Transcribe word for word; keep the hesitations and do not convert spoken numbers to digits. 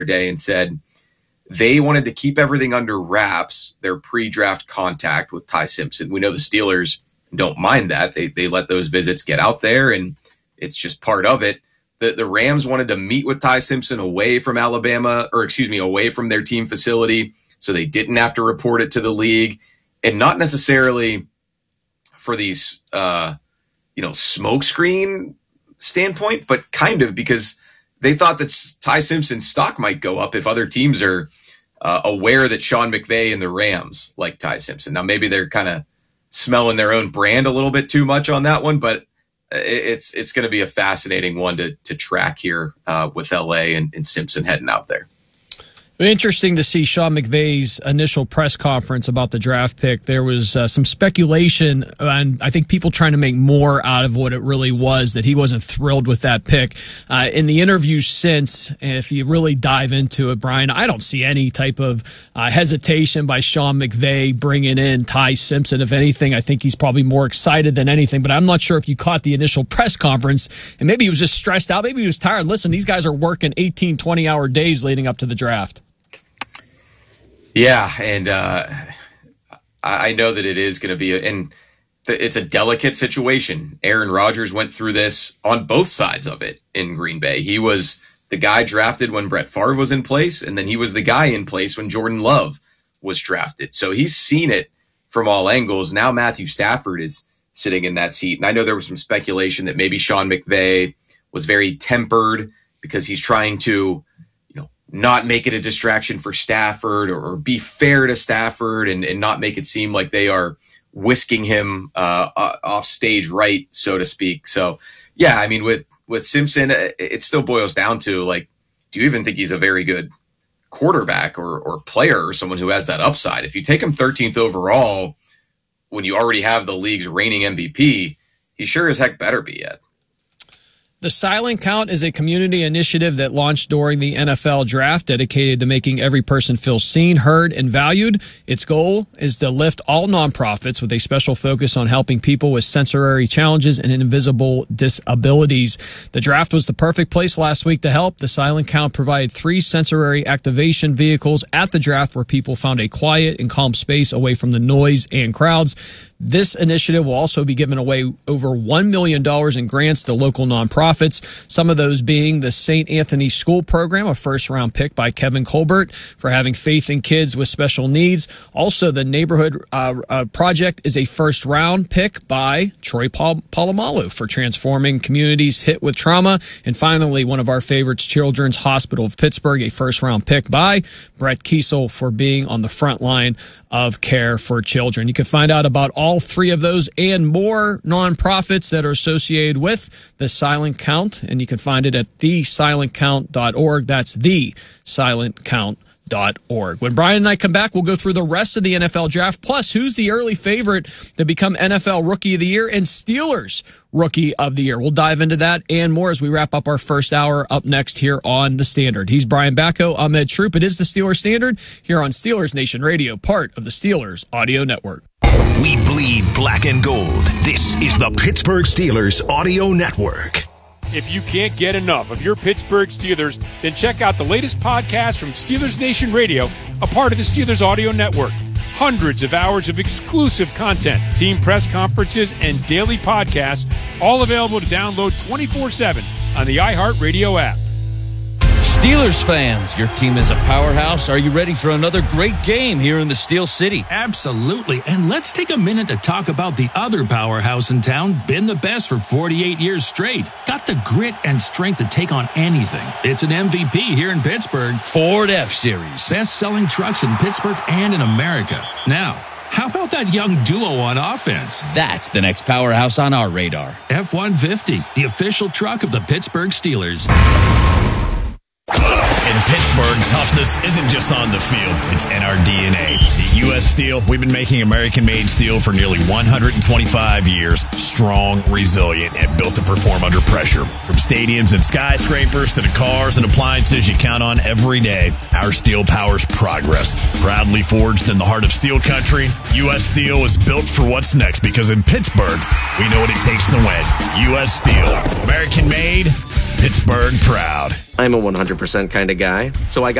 day and said they wanted to keep everything under wraps, their pre-draft contact with Ty Simpson. We know the Steelers don't mind that. They they let those visits get out there, and it's just part of it. The, the Rams wanted to meet with Ty Simpson away from Alabama, or excuse me, away from their team facility, so they didn't have to report it to the league, and not necessarily for these, uh, you know, smokescreen standpoint, but kind of because they thought that Ty Simpson's stock might go up if other teams are uh, aware that Sean McVay and the Rams like Ty Simpson. Now, maybe they're kind of smelling their own brand a little bit too much on that one, but it's it's going to be a fascinating one to to track here uh, with L A and, and Simpson heading out there. Interesting to see Sean McVay's initial press conference about the draft pick. There was uh, some speculation, and I think people trying to make more out of what it really was, that he wasn't thrilled with that pick. Uh, in the interviews since, and if you really dive into it, Brian, I don't see any type of uh, hesitation by Sean McVay bringing in Ty Simpson. If anything, I think he's probably more excited than anything, but I'm not sure if you caught the initial press conference, and maybe he was just stressed out. Maybe he was tired. Listen, these guys are working eighteen, twenty-hour days leading up to the draft. Yeah, and uh, I know that it is going to be, a, and it's a delicate situation. Aaron Rodgers went through this on both sides of it in Green Bay. He was the guy drafted when Brett Favre was in place, and then he was the guy in place when Jordan Love was drafted. So he's seen it from all angles. Now Matthew Stafford is sitting in that seat, and I know there was some speculation that maybe Sean McVay was very tempered because he's trying to not make it a distraction for Stafford, or, or be fair to Stafford and, and not make it seem like they are whisking him uh, off stage right, so to speak. So, yeah, I mean, with, with Simpson, it still boils down to, like, do you even think he's a very good quarterback or, or player or someone who has that upside? If you take him thirteenth overall when you already have the league's reigning M V P, he sure as heck better be yet. The Silent Count is a community initiative that launched during the N F L draft, dedicated to making every person feel seen, heard, and valued. Its goal is to lift all nonprofits with a special focus on helping people with sensory challenges and invisible disabilities. The draft was the perfect place last week to help. The Silent Count provided three sensory activation vehicles at the draft where people found a quiet and calm space away from the noise and crowds. This initiative will also be giving away over one million dollars in grants to local nonprofits, some of those being the Saint Anthony School Program, a first-round pick by Kevin Colbert for having faith in kids with special needs. Also, the Neighborhood uh, uh, Project is a first-round pick by Troy Pal- Polamalu for transforming communities hit with trauma. And finally, one of our favorites, Children's Hospital of Pittsburgh, a first-round pick by Brett Kiesel for being on the front line of care for children. You can find out about all three of those and more nonprofits that are associated with the Silent Count, and you can find it at the silent count dot org. That's the silent count dot org. When Brian and I come back, we'll go through the rest of the N F L draft, plus who's the early favorite to become N F L Rookie of the Year and Steelers Rookie of the Year. We'll dive into that and more as we wrap up our first hour up next here on The Standard. He's Brian Bacco. I'm Ed Troop. It is the Steelers Standard here on Steelers Nation Radio, part of the Steelers Audio Network. We bleed black and gold. This is the Pittsburgh Steelers Audio Network. If you can't get enough of your Pittsburgh Steelers, then check out the latest podcast from Steelers Nation Radio, a part of the Steelers Audio Network. Hundreds of hours of exclusive content, team press conferences, and daily podcasts, all available to download twenty-four seven on the iHeartRadio app. Steelers fans, your team is a powerhouse. Are you ready for another great game here in the Steel City? Absolutely. And let's take a minute to talk about the other powerhouse in town, been the best for forty-eight years straight. Got the grit and strength to take on anything. It's an M V P here in Pittsburgh. Ford F-Series. Best-selling trucks in Pittsburgh and in America. Now, how about that young duo on offense? That's the next powerhouse on our radar. F one fifty, the official truck of the Pittsburgh Steelers. In Pittsburgh, toughness isn't just on the field, it's in our D N A. At U S Steel, we've been making American-made steel for nearly one hundred twenty-five years, strong, resilient, and built to perform under pressure. From stadiums and skyscrapers to the cars and appliances you count on every day, our steel powers progress. Proudly forged in the heart of steel country, U S Steel is built for what's next because in Pittsburgh, we know what it takes to win. U S Steel, American-made, Pittsburgh proud. I'm a one hundred percent kind of guy, so I got